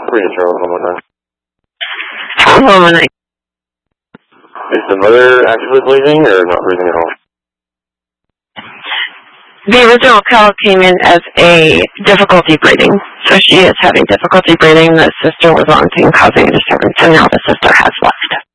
Breathing trouble one more time. 1 minute. Is the mother actively bleeding or not breathing at all? The original call came in as a difficulty breathing. So she is having difficulty breathing. The sister was on scene causing a disturbance, and now the sister has left.